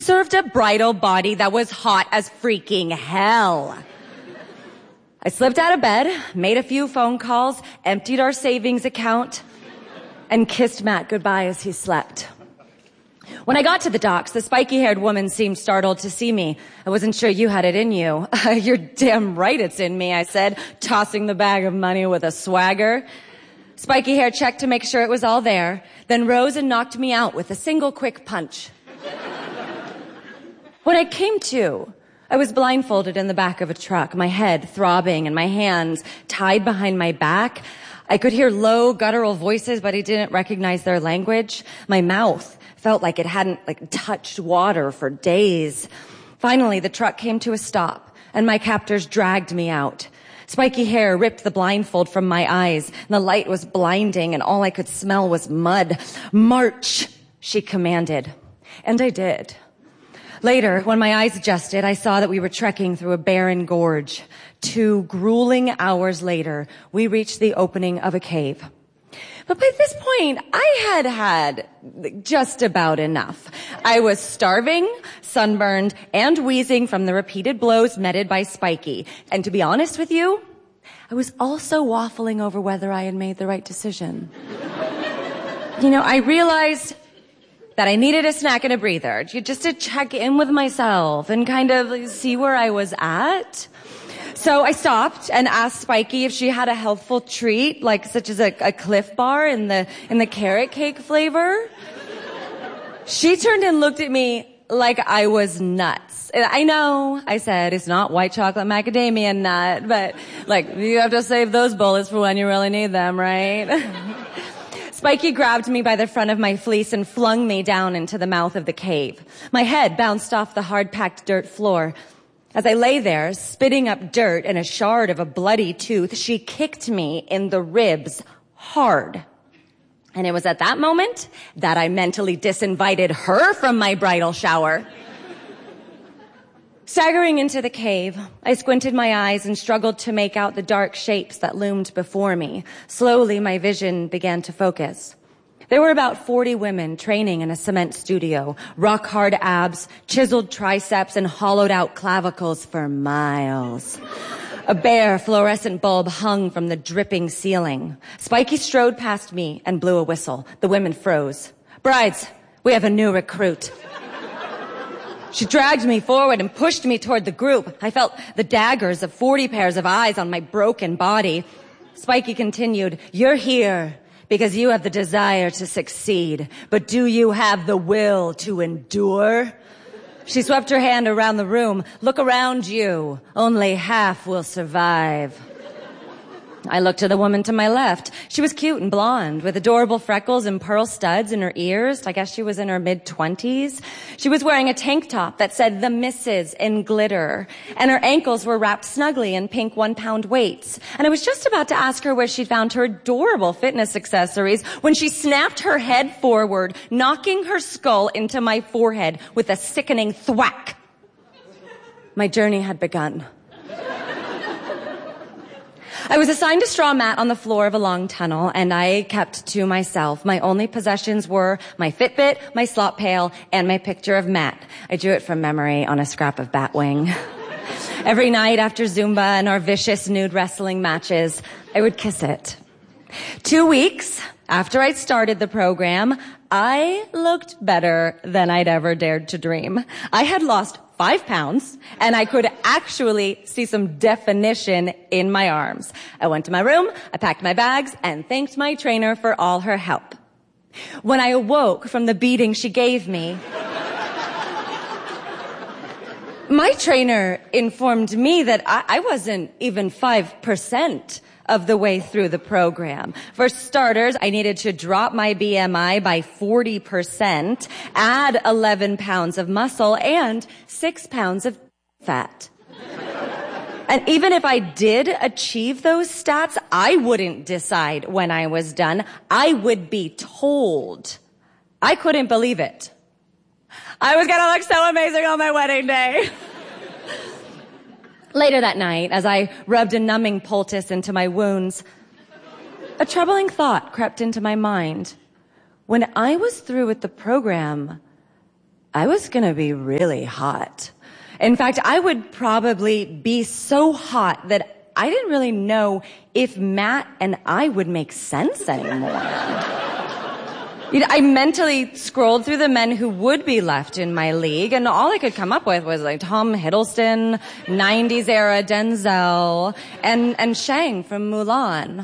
served a bridal body that was hot as freaking hell. I slipped out of bed, made a few phone calls, emptied our savings account, and kissed Matt goodbye as he slept. When I got to the docks, the spiky-haired woman seemed startled to see me. I wasn't sure you had it in you. You're damn right it's in me, I said, tossing the bag of money with a swagger. Spiky hair checked to make sure it was all there, then rose and knocked me out with a single quick punch. When I came to, I was blindfolded in the back of a truck, my head throbbing and my hands tied behind my back. I could hear low, guttural voices, but I didn't recognize their language. My mouth felt like it hadn't touched water for days. Finally, the truck came to a stop, and my captors dragged me out. Spiky hair ripped the blindfold from my eyes, and the light was blinding, and all I could smell was mud. March, she commanded. And I did. Later, when my eyes adjusted, I saw that we were trekking through a barren gorge. 2 grueling hours later, we reached the opening of a cave. But by this point, I had just about enough. I was starving, sunburned, and wheezing from the repeated blows meted by Spiky. And to be honest with you, I was also waffling over whether I had made the right decision. I realized that I needed a snack and a breather, just to check in with myself and kind of see where I was at. So I stopped and asked Spiky if she had a healthful treat, such as a Cliff Bar in the carrot cake flavor. She turned and looked at me like I was nuts. I know, I said, it's not white chocolate macadamia nut, but you have to save those bullets for when you really need them, right? Spiky grabbed me by the front of my fleece and flung me down into the mouth of the cave. My head bounced off the hard-packed dirt floor. As I lay there, spitting up dirt and a shard of a bloody tooth, she kicked me in the ribs hard. And it was at that moment that I mentally disinvited her from my bridal shower. Staggering into the cave, I squinted my eyes and struggled to make out the dark shapes that loomed before me. Slowly, my vision began to focus. There were about 40 women training in a cement studio, rock-hard abs, chiseled triceps, and hollowed-out clavicles for miles. A bare fluorescent bulb hung from the dripping ceiling. Spiky strode past me and blew a whistle. The women froze. "Brides, we have a new recruit." She dragged me forward and pushed me toward the group. I felt the daggers of 40 pairs of eyes on my broken body. Spiky continued, "You're here because you have the desire to succeed, but do you have the will to endure?" She swept her hand around the room. "Look around you. Only half will survive." I looked to the woman to my left. She was cute and blonde, with adorable freckles and pearl studs in her ears. I guess she was in her mid-20s. She was wearing a tank top that said "The Misses" in glitter, and her ankles were wrapped snugly in pink 1-pound weights. And I was just about to ask her where she'd found her adorable fitness accessories when she snapped her head forward, knocking her skull into my forehead with a sickening thwack. My journey had begun. I was assigned a straw mat on the floor of a long tunnel, and I kept to myself. My only possessions were my Fitbit, my slop pail, and my picture of Matt. I drew it from memory on a scrap of batwing. Every night after Zumba and our vicious nude wrestling matches, I would kiss it. 2 weeks after I'd started the program, I looked better than I'd ever dared to dream. I had lost 5 pounds, and I could actually see some definition in my arms. I went to my room, I packed my bags, and thanked my trainer for all her help. When I awoke from the beating she gave me, my trainer informed me that I wasn't even 5% of the way through the program. For starters, I needed to drop my BMI by 40%, add 11 pounds of muscle, and 6 pounds of fat. And even if I did achieve those stats, I wouldn't decide when I was done. I would be told. I couldn't believe it. I was gonna look so amazing on my wedding day. Later that night, as I rubbed a numbing poultice into my wounds, a troubling thought crept into my mind. When I was through with the program, I was gonna be really hot. In fact, I would probably be so hot that I didn't really know if Matt and I would make sense anymore. I mentally scrolled through the men who would be left in my league, and all I could come up with was like Tom Hiddleston, 90s era Denzel, and Shang from Mulan.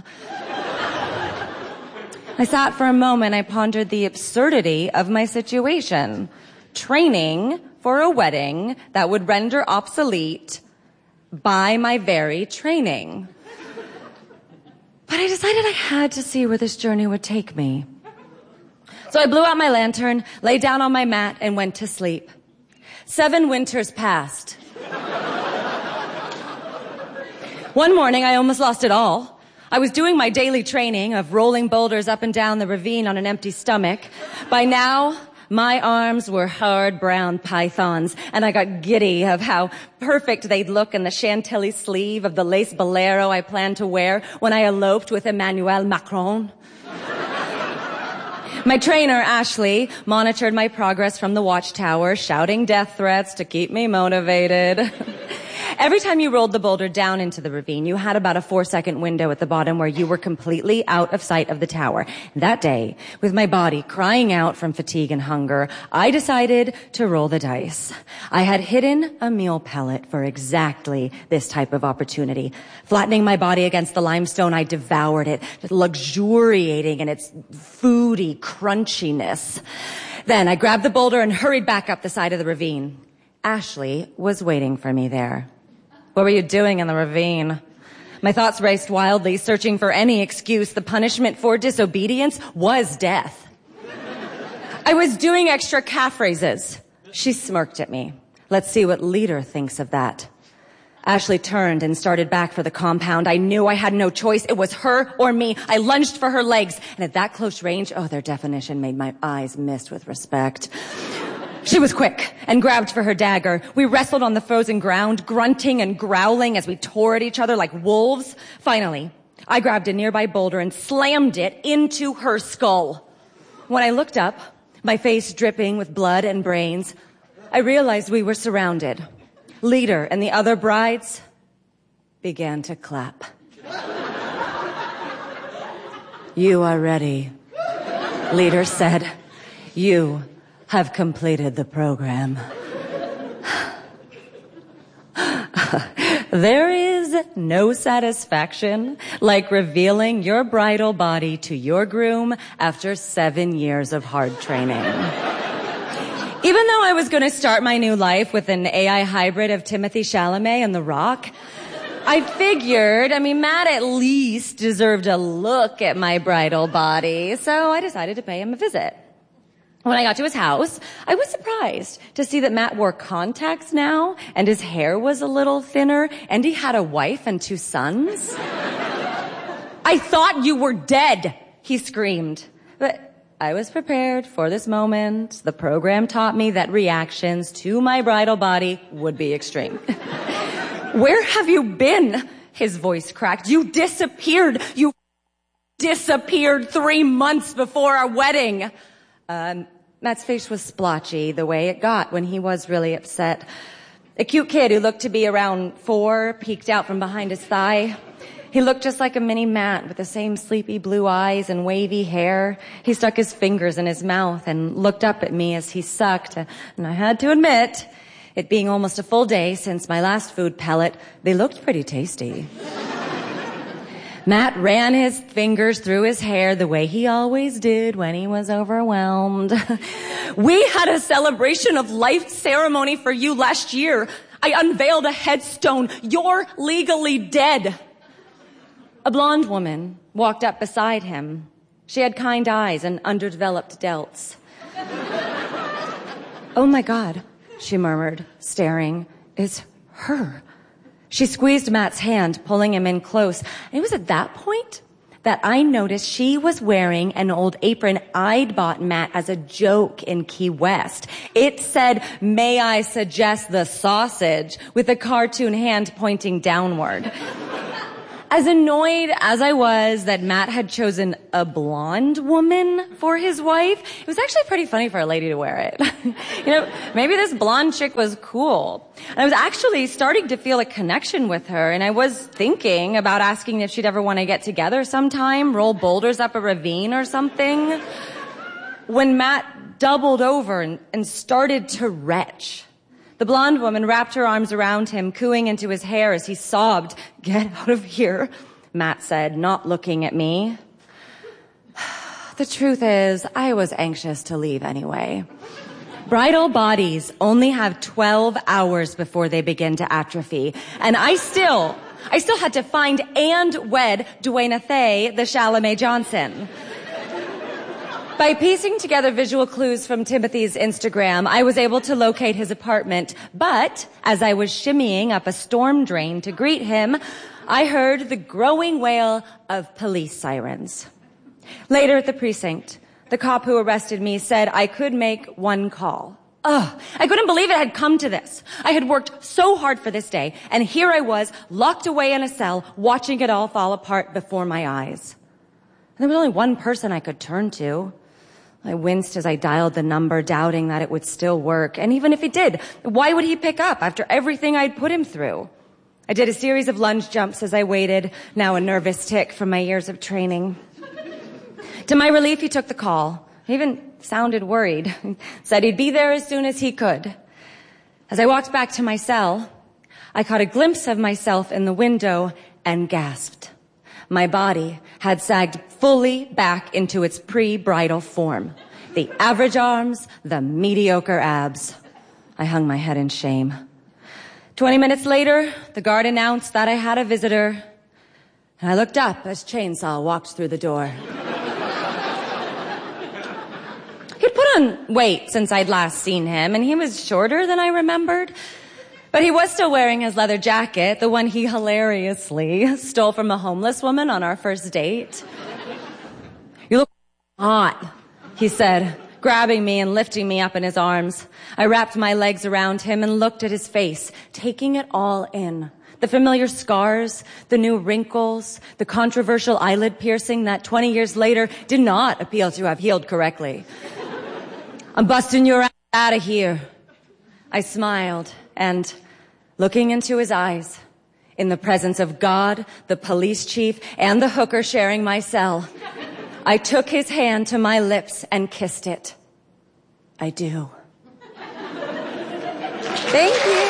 I sat for a moment, I pondered the absurdity of my situation. Training for a wedding that would render obsolete by my very training. But I decided I had to see where this journey would take me. So I blew out my lantern, lay down on my mat, and went to sleep. 7 winters passed. One morning, I almost lost it all. I was doing my daily training of rolling boulders up and down the ravine on an empty stomach. By now, my arms were hard brown pythons, and I got giddy of how perfect they'd look in the chantilly sleeve of the lace bolero I planned to wear when I eloped with Emmanuel Macron. My trainer, Ashley, monitored my progress from the watchtower, shouting death threats to keep me motivated. Every time you rolled the boulder down into the ravine, you had about a 4-second window at the bottom where you were completely out of sight of the tower. That day, with my body crying out from fatigue and hunger, I decided to roll the dice. I had hidden a meal pellet for exactly this type of opportunity. Flattening my body against the limestone, I devoured it, luxuriating in its foody crunchiness. Then I grabbed the boulder and hurried back up the side of the ravine. Ashley was waiting for me there. What were you doing in the ravine? My thoughts raced wildly, searching for any excuse. The punishment for disobedience was death. I was doing extra calf raises. She smirked at me. Let's see what Leader thinks of that. Ashley turned and started back for the compound. I knew I had no choice. It was her or me. I lunged for her legs, and at that close range, their definition made my eyes mist with respect. She was quick and grabbed for her dagger. We wrestled on the frozen ground, grunting and growling as we tore at each other like wolves. Finally, I grabbed a nearby boulder and slammed it into her skull. When I looked up, my face dripping with blood and brains, I realized we were surrounded. Leader and the other brides began to clap. You are ready, Leader said. You have completed the program. There is no satisfaction like revealing your bridal body to your groom after 7 years of hard training. Even though I was going to start my new life with an AI hybrid of Timothée Chalamet and The Rock, I figured, Matt at least deserved a look at my bridal body, so I decided to pay him a visit. When I got to his house, I was surprised to see that Matt wore contacts now, and his hair was a little thinner, and he had a wife and 2 sons. I thought you were dead, he screamed. But I was prepared for this moment. The program taught me that reactions to my bridal body would be extreme. Where have you been? His voice cracked. You disappeared. You disappeared 3 months before our wedding. Matt's face was splotchy, the way it got when he was really upset. A cute kid who looked to be around 4 peeked out from behind his thigh. He looked just like a mini Matt with the same sleepy blue eyes and wavy hair. He stuck his fingers in his mouth and looked up at me as he sucked. And I had to admit, it being almost a full day since my last food pellet, they looked pretty tasty. Matt ran his fingers through his hair the way he always did when he was overwhelmed. We had a celebration of life ceremony for you last year. I unveiled a headstone. You're legally dead. A blonde woman walked up beside him. She had kind eyes and underdeveloped delts. Oh my God, she murmured, staring. It's her. She squeezed Matt's hand, pulling him in close. It was at that point that I noticed she was wearing an old apron I'd bought Matt as a joke in Key West. It said, "May I suggest the sausage," with a cartoon hand pointing downward. As annoyed as I was that Matt had chosen a blonde woman for his wife, it was actually pretty funny for a lady to wear it. Maybe this blonde chick was cool. And I was actually starting to feel a connection with her, and I was thinking about asking if she'd ever want to get together sometime, roll boulders up a ravine or something, when Matt doubled over and started to retch. The blonde woman wrapped her arms around him, cooing into his hair as he sobbed. "Get out of here," Matt said, not looking at me. The truth is, I was anxious to leave anyway. Bridal bodies only have 12 hours before they begin to atrophy, and I still had to find and wed Dwayne Thay, the Chalamet Johnson. By piecing together visual clues from Timothy's Instagram, I was able to locate his apartment, but as I was shimmying up a storm drain to greet him, I heard the growing wail of police sirens. Later at the precinct, the cop who arrested me said I could make one call. I couldn't believe it had come to this. I had worked so hard for this day, and here I was, locked away in a cell, watching it all fall apart before my eyes. And there was only one person I could turn to. I winced as I dialed the number, doubting that it would still work. And even if it did, why would he pick up after everything I'd put him through? I did a series of lunge jumps as I waited, now a nervous tic from my years of training. To my relief, he took the call. He even sounded worried. Said he'd be there as soon as he could. As I walked back to my cell, I caught a glimpse of myself in the window and gasped. My body had sagged fully back into its pre-bridal form. The average arms, the mediocre abs. I hung my head in shame. 20 minutes later, the guard announced that I had a visitor, and I looked up as Chainsaw walked through the door. He'd put on weight since I'd last seen him, and he was shorter than I remembered. But he was still wearing his leather jacket, the one he hilariously stole from a homeless woman on our first date. "You look hot," he said, grabbing me and lifting me up in his arms. I wrapped my legs around him and looked at his face, taking it all in. The familiar scars, the new wrinkles, the controversial eyelid piercing that 20 years later did not appear to have healed correctly. "I'm busting your ass out of here." I smiled and, looking into his eyes, in the presence of God, the police chief, and the hooker sharing my cell, I took his hand to my lips and kissed it. "I do." Thank you.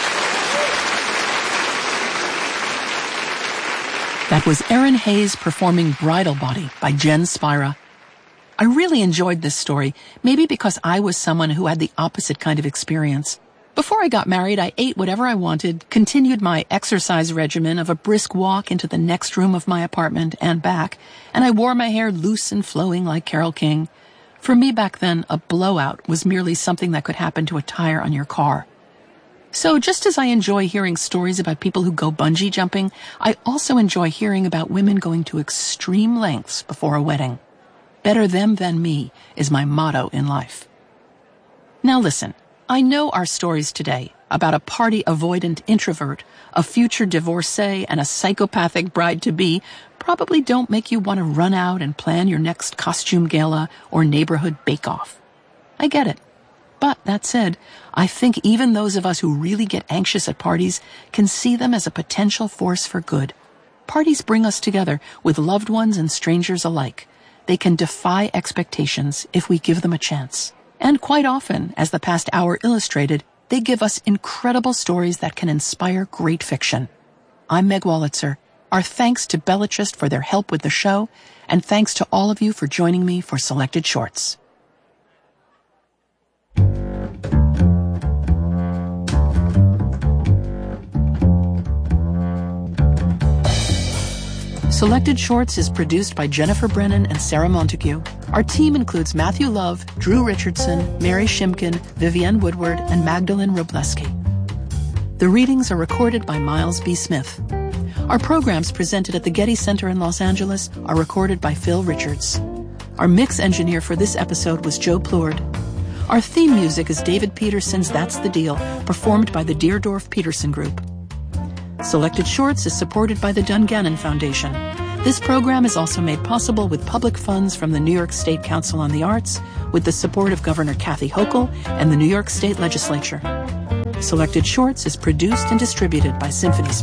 That was Erin Hayes performing Bridal Body by Jen Spira. I really enjoyed this story, maybe because I was someone who had the opposite kind of experience. Before I got married, I ate whatever I wanted, continued my exercise regimen of a brisk walk into the next room of my apartment and back, and I wore my hair loose and flowing like Carole King. For me back then, a blowout was merely something that could happen to a tire on your car. So just as I enjoy hearing stories about people who go bungee jumping, I also enjoy hearing about women going to extreme lengths before a wedding. Better them than me is my motto in life. Now listen. I know our stories today about a party-avoidant introvert, a future divorcee, and a psychopathic bride-to-be probably don't make you want to run out and plan your next costume gala or neighborhood bake-off. I get it. But that said, I think even those of us who really get anxious at parties can see them as a potential force for good. Parties bring us together with loved ones and strangers alike. They can defy expectations if we give them a chance. And quite often, as the past hour illustrated, they give us incredible stories that can inspire great fiction. I'm Meg Wolitzer. Our thanks to Bellichist for their help with the show, and thanks to all of you for joining me for Selected Shorts. Selected Shorts is produced by Jennifer Brennan and Sarah Montague. Our team includes Matthew Love, Drew Richardson, Mary Shimkin, Vivienne Woodward, and Magdalene Robleski. The readings are recorded by Miles B. Smith. Our programs presented at the Getty Center in Los Angeles are recorded by Phil Richards. Our mix engineer for this episode was Joe Plourde. Our theme music is David Peterson's That's the Deal, performed by the Deerdorf Peterson Group. Selected Shorts is supported by the Dungannon Foundation. This program is also made possible with public funds from the New York State Council on the Arts, with the support of Governor Kathy Hochul and the New York State Legislature. Selected Shorts is produced and distributed by Symphony Speech.